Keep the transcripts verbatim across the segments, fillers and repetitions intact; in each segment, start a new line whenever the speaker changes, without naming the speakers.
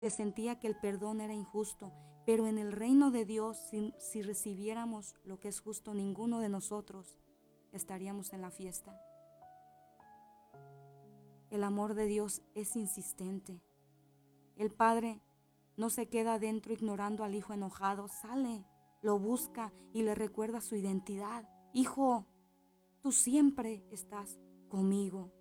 que sentía que el perdón era injusto, pero en el reino de Dios, si, si recibiéramos lo que es justo, ninguno de nosotros estaríamos en la fiesta. El amor de Dios es insistente. El Padre no se queda adentro ignorando al hijo enojado, sale, lo busca y le recuerda su identidad. Hijo, tú siempre estás conmigo.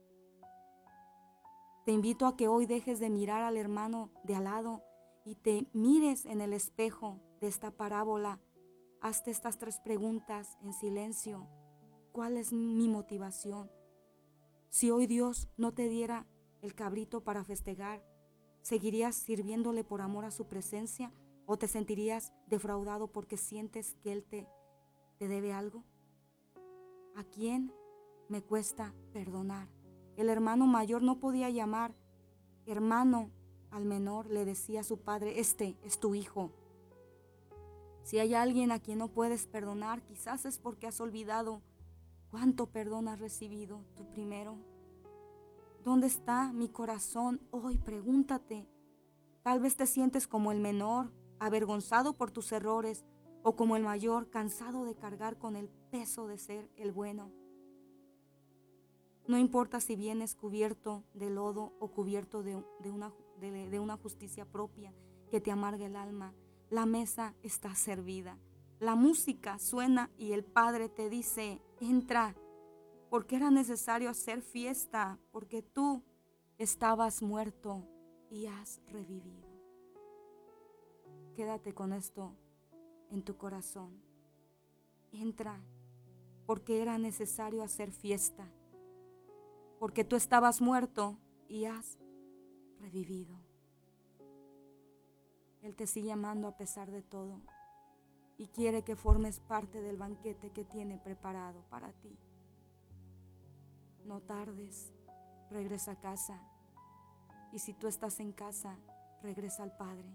Te invito a que hoy dejes de mirar al hermano de al lado y te mires en el espejo de esta parábola. Hazte estas tres preguntas en silencio. ¿Cuál es mi motivación? Si hoy Dios no te diera el cabrito para festejar, ¿seguirías sirviéndole por amor a su presencia o te sentirías defraudado porque sientes que Él te, te debe algo? ¿A quién me cuesta perdonar? El hermano mayor no podía llamar hermano al menor, le decía a su padre, este es tu hijo. Si hay alguien a quien no puedes perdonar, quizás es porque has olvidado cuánto perdón has recibido tú primero. ¿Dónde está mi corazón hoy? Pregúntate. Tal vez te sientes como el menor, avergonzado por tus errores, o como el mayor, cansado de cargar con el peso de ser el bueno. No importa si vienes cubierto de lodo o cubierto de, de, una, de, de una justicia propia que te amargue el alma, la mesa está servida. La música suena y el Padre te dice, entra, porque era necesario hacer fiesta, porque tú estabas muerto y has revivido. Quédate con esto en tu corazón. Entra, porque era necesario hacer fiesta, porque tú estabas muerto y has revivido. Él te sigue amando a pesar de todo y quiere que formes parte del banquete que tiene preparado para ti. No tardes, regresa a casa, y si tú estás en casa, regresa al Padre.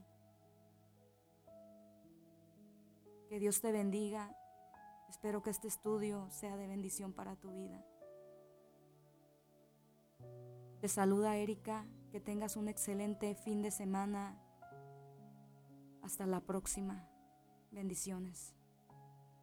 Que Dios te bendiga. Espero que este estudio sea de bendición para tu vida. Te saluda Erika, que tengas un excelente fin de semana. Hasta la próxima. Bendiciones.